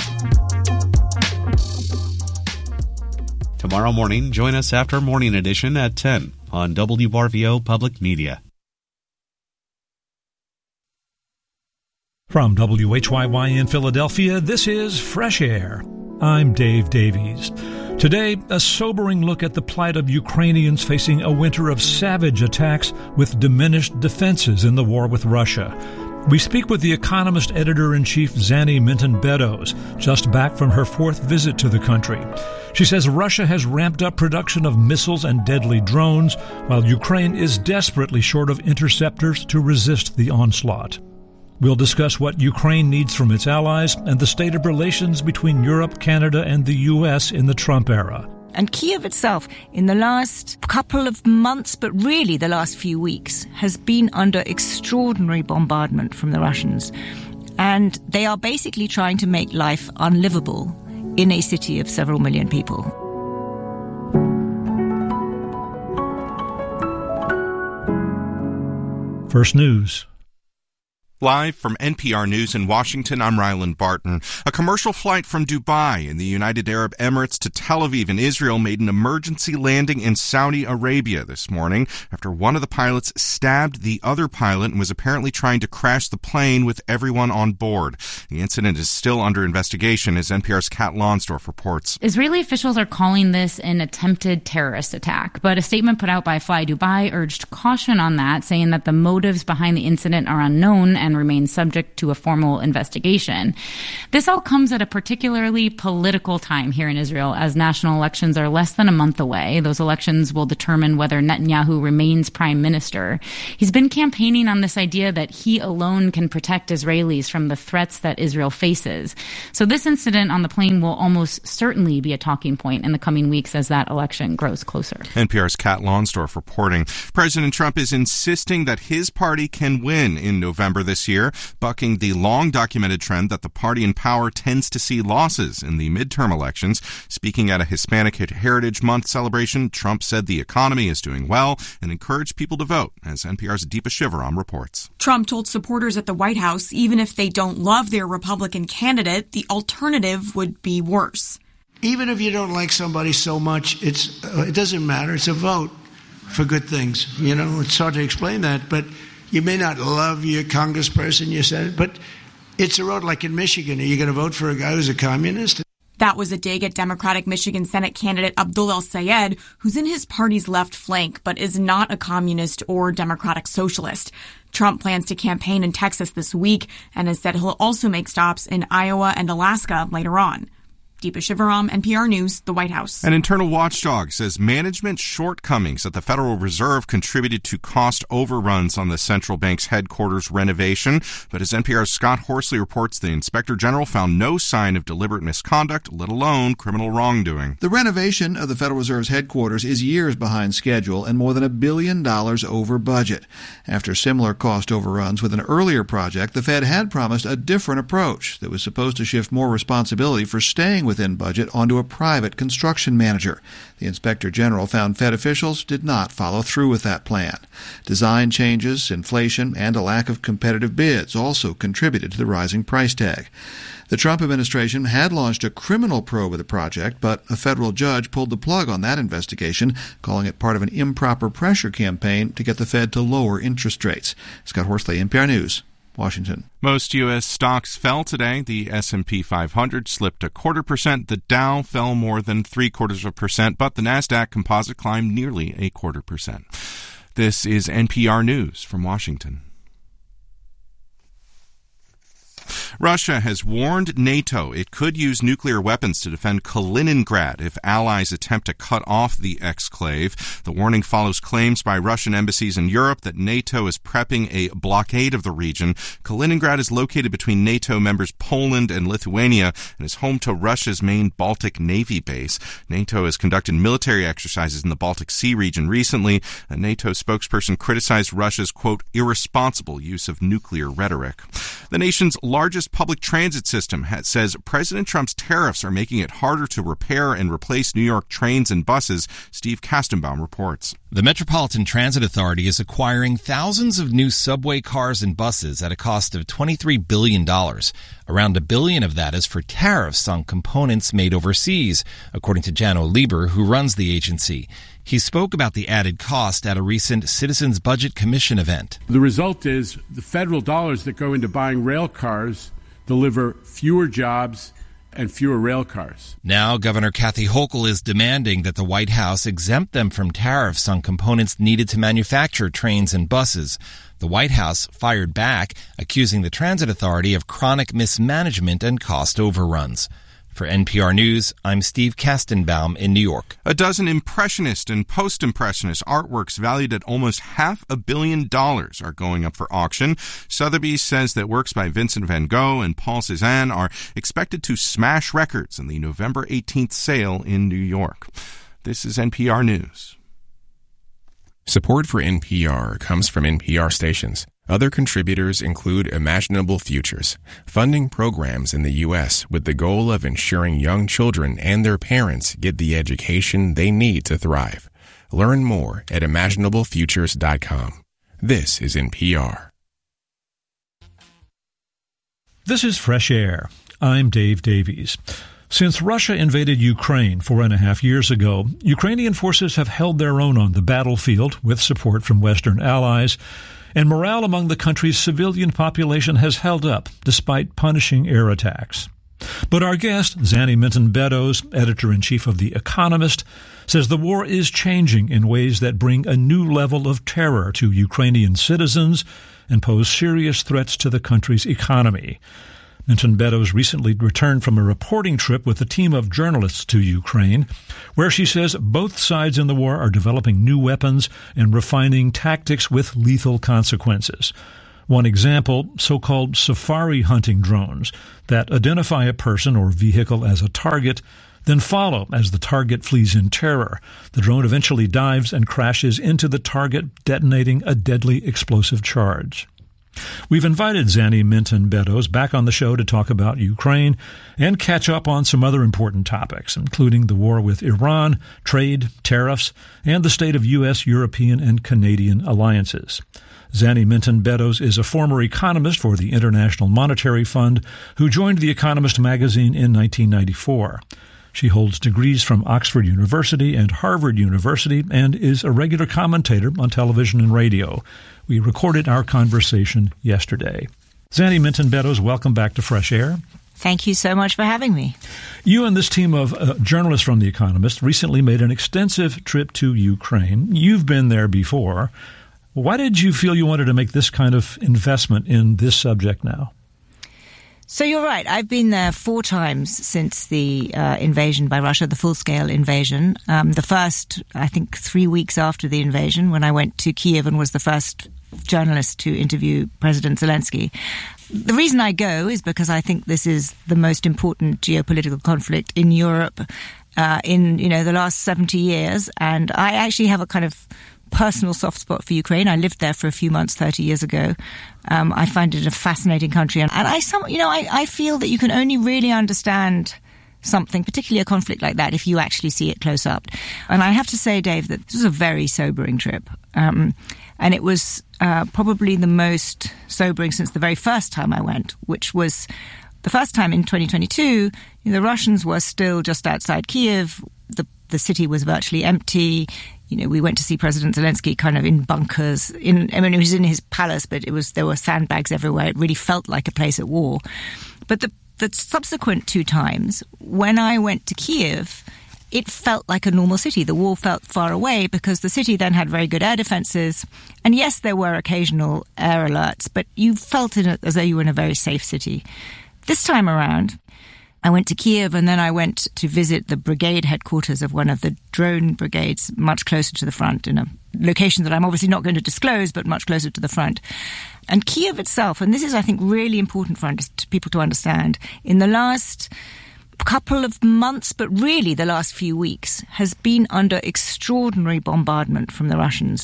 Tomorrow morning, join us after Morning Edition at ten on W R V O Public Media. From W H Y Y in Philadelphia, this is Fresh Air. I'm Dave Davies. Today, a sobering look at the plight of Ukrainians facing a winter of savage attacks with diminished defenses in the war with Russia. We speak with the Economist editor-in-chief Zanny Minton-Beddoes, just back from her fourth visit to the country. She says Russia has ramped up production of missiles and deadly drones, while Ukraine is desperately short of interceptors to resist the onslaught. We'll discuss what Ukraine needs from its allies and the state of relations between Europe, Canada, and the U S in the Trump era. And Kiev itself, in the last couple of months, but really the last few weeks, has been under extraordinary bombardment from the Russians. And they are basically trying to make life unlivable in a city of several million people. First News. Live from N P R News in Washington, I'm Ryland Barton. A commercial flight from Dubai in the United Arab Emirates to Tel Aviv in Israel made an emergency landing in Saudi Arabia this morning after one of the pilots stabbed the other pilot and was apparently trying to crash the plane with everyone on board. The incident is still under investigation, as N P R's Kat Lonsdorf reports. Israeli officials are calling this an attempted terrorist attack, but a statement put out by Fly Dubai urged caution on that, saying that the motives behind the incident are unknown and remain subject to a formal investigation. This all comes at a particularly political time here in Israel, as national elections are less than a month away. Those elections will determine whether Netanyahu remains prime minister. He's been campaigning on this idea that he alone can protect Israelis from the threats that Israel faces. So this incident on the plane will almost certainly be a talking point in the coming weeks as that election grows closer. N P R's Kat Lonsdorf reporting. President Trump is insisting that his party can win in November this year, bucking the long-documented trend that the party in power tends to see losses in the midterm elections. Speaking at a Hispanic Heritage Month celebration, Trump said the economy is doing well and encouraged people to vote, as N P R's Deepa Shivaram reports. Trump told supporters at the White House even if they don't love their Republican candidate, the alternative would be worse. Even if you don't like somebody so much, it's uh, it doesn't matter. It's a vote for good things. You know, it's hard to explain that, but you may not love your congressperson, your senator, but it's a road like in Michigan. Are you going to vote for a guy who's a communist? That was a dig at Democratic Michigan Senate candidate Abdul El-Sayed, who's in his party's left flank, but is not a communist or democratic socialist. Trump plans to campaign in Texas this week and has said he'll also make stops in Iowa and Alaska later on. Deepa Shivaram, N P R News, the White House. An internal watchdog says management shortcomings at the Federal Reserve contributed to cost overruns on the central bank's headquarters renovation. But as N P R's Scott Horsley reports, the Inspector General found no sign of deliberate misconduct, let alone criminal wrongdoing. The renovation of the Federal Reserve's headquarters is years behind schedule and more than a billion dollars over budget. After similar cost overruns with an earlier project, the Fed had promised a different approach that was supposed to shift more responsibility for staying with within budget onto a private construction manager. The Inspector General found Fed officials did not follow through with that plan. Design changes, inflation, and a lack of competitive bids also contributed to the rising price tag. The Trump administration had launched a criminal probe of the project, but a federal judge pulled the plug on that investigation, calling it part of an improper pressure campaign to get the Fed to lower interest rates. Scott Horsley, N P R News, Washington. Most U S stocks fell today. The S and P five hundred slipped a quarter percent. The Dow fell more than three quarters of a percent, but the NASDAQ composite climbed nearly a quarter percent. This is N P R News from Washington. Russia has warned NATO it could use nuclear weapons to defend Kaliningrad if allies attempt to cut off the exclave. The warning follows claims by Russian embassies in Europe that NATO is prepping a blockade of the region. Kaliningrad is located between NATO members Poland and Lithuania and is home to Russia's main Baltic Navy base. NATO has conducted military exercises in the Baltic Sea region recently. A NATO spokesperson criticized Russia's, quote, irresponsible use of nuclear rhetoric. The nation's largest public transit system has, says President Trump's tariffs are making it harder to repair and replace New York trains and buses. Steve Kastenbaum reports. The Metropolitan Transit Authority is acquiring thousands of new subway cars and buses at a cost of twenty-three billion dollars. Around a billion of that is for tariffs on components made overseas, according to Jano Lieber, who runs the agency. He spoke about the added cost at a recent Citizens Budget Commission event. The result is the federal dollars that go into buying rail cars deliver fewer jobs and fewer rail cars. Now, Governor Kathy Hochul is demanding that the White House exempt them from tariffs on components needed to manufacture trains and buses. The White House fired back, accusing the Transit Authority of chronic mismanagement and cost overruns. For N P R News, I'm Steve Kastenbaum in New York. A dozen Impressionist and Post-Impressionist artworks valued at almost half a billion dollars are going up for auction. Sotheby's says that works by Vincent van Gogh and Paul Cézanne are expected to smash records in the November eighteenth sale in New York. This is N P R News. Support for N P R comes from N P R stations. Other contributors include Imaginable Futures, funding programs in the U S with the goal of ensuring young children and their parents get the education they need to thrive. Learn more at imaginable futures dot com. This is N P R. This is Fresh Air. I'm Dave Davies. Since Russia invaded Ukraine four and a half years ago, Ukrainian forces have held their own on the battlefield with support from Western allies, and morale among the country's civilian population has held up despite punishing air attacks. But our guest, Zanny Minton-Beddoes, editor-in-chief of The Economist, says the war is changing in ways that bring a new level of terror to Ukrainian citizens and pose serious threats to the country's economy. Minton-Beddoes recently returned from a reporting trip with a team of journalists to Ukraine, where she says both sides in the war are developing new weapons and refining tactics with lethal consequences. One example, so-called safari hunting drones that identify a person or vehicle as a target, then follow as the target flees in terror. The drone eventually dives and crashes into the target, detonating a deadly explosive charge. We've invited Zanny Minton-Beddoes back on the show to talk about Ukraine and catch up on some other important topics, including the war with Iran, trade, tariffs, and the state of U S, European, and Canadian alliances. Zanny Minton-Beddoes is a former economist for the International Monetary Fund who joined The Economist magazine in nineteen ninety-four. She holds degrees from Oxford University and Harvard University and is a regular commentator on television and radio. We recorded our conversation yesterday. Zanny Minton-Beddoes, welcome back to Fresh Air. Thank you so much for having me. You and this team of uh, journalists from The Economist recently made an extensive trip to Ukraine. You've been there before. Why did you feel you wanted to make this kind of investment in this subject now? So you're right. I've been there four times since the uh, invasion by Russia, the full-scale invasion. Um, the first, I think, three weeks after the invasion, when I went to Kiev and was the first journalist to interview President Zelensky. The reason I go is because I think this is the most important geopolitical conflict in Europe uh, in, you know, the last seventy years. And I actually have a kind of personal soft spot for Ukraine. I lived there for a few months thirty years ago. Um, I find it a fascinating country. And, and I, some, you know, I, I feel that you can only really understand something, particularly a conflict like that, if you actually see it close up. And I have to say, Dave, that this was a very sobering trip. Um, and it was uh, probably the most sobering since the very first time I went, which was the first time in twenty twenty-two. You know, the Russians were still just outside Kiev. The, the city was virtually empty. You know, we went to see President Zelensky kind of in bunkers. In, I mean, he was in his palace, but it was there were sandbags everywhere. It really felt like a place at war. But the, the subsequent two times, when I went to Kiev, it felt like a normal city. The wall felt far away because the city then had very good air defenses. And yes, there were occasional air alerts, but you felt it as though you were in a very safe city. This time around, I went to Kiev and then I went to visit the brigade headquarters of one of the drone brigades much closer to the front in a location that I'm obviously not going to disclose, but much closer to the front. And Kiev itself, and this is, I think, really important for people to understand, in the last couple of months, but really the last few weeks, has been under extraordinary bombardment from the Russians.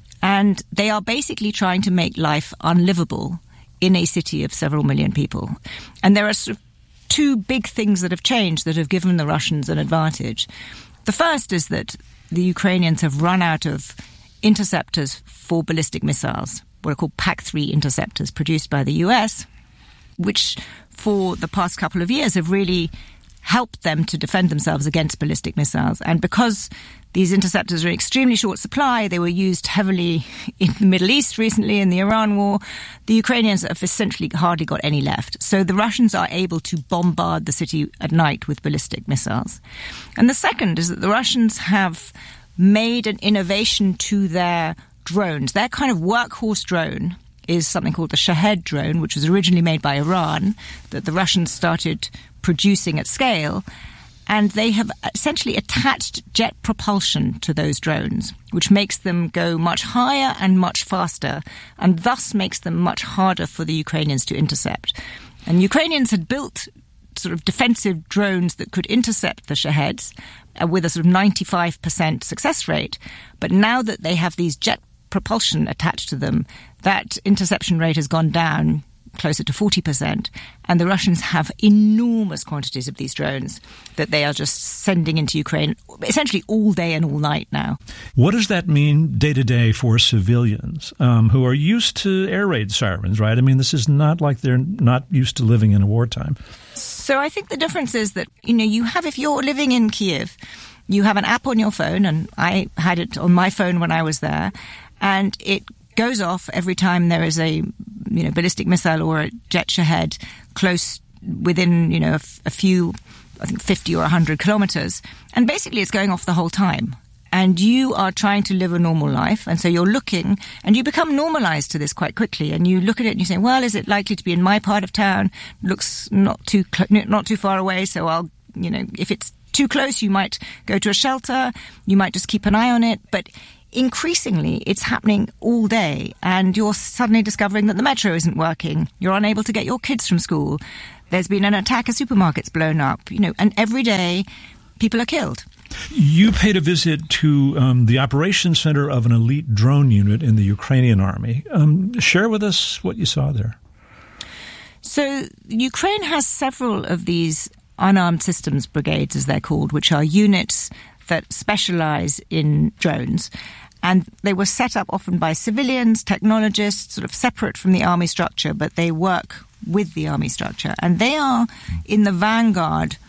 And they are basically trying to make life unlivable in a city of several million people. And there are sort of two big things that have changed that have given the Russians an advantage. The first is that the Ukrainians have run out of interceptors for ballistic missiles, what are called P A C three interceptors produced by the U S, which for the past couple of years have really helped them to defend themselves against ballistic missiles. And because these interceptors are in extremely short supply, they were used heavily in the Middle East recently in the Iran war, the Ukrainians have essentially hardly got any left. So the Russians are able to bombard the city at night with ballistic missiles. And the second is that the Russians have made an innovation to their drones. Their kind of workhorse drone is something called the Shahed drone, which was originally made by Iran, that the Russians started producing at scale. And they have essentially attached jet propulsion to those drones, which makes them go much higher and much faster, and thus makes them much harder for the Ukrainians to intercept. And Ukrainians had built sort of defensive drones that could intercept the Shaheds uh, with a sort of ninety-five percent success rate. But now that they have these jet propulsion attached to them, that interception rate has gone down closer to forty percent. And the Russians have enormous quantities of these drones that they are just sending into Ukraine essentially all day and all night now. What does that mean day to day for civilians um, who are used to air raid sirens, right? I mean, this is not like they're not used to living in a wartime. So I think the difference is that, you know, you have, if you're living in Kiev, you have an app on your phone, and I had it on my phone when I was there, and it goes off every time there is a, you know, ballistic missile or a jet Shahed close within, you know, a, f- a few, I think fifty or one hundred kilometers. And basically it's going off the whole time. And you are trying to live a normal life. And so you're looking, and you become normalized to this quite quickly. And you look at it and you say, well, is it likely to be in my part of town? Looks not too, cl- not too far away. So I'll, you know, if it's too close, you might go to a shelter. You might just keep an eye on it. But increasingly, it's happening all day, and you're suddenly discovering that the metro isn't working. You're unable to get your kids from school. There's been an attack, a supermarket's blown up, you know, and every day people are killed. You paid a visit to um, the operations center of an elite drone unit in the Ukrainian army. Um, share with us what you saw there. So Ukraine has several of these unarmed systems brigades, as they're called, which are units that specialize in drones. And they were set up often by civilians, technologists, sort of separate from the army structure, but they work with the army structure. And they are in the vanguard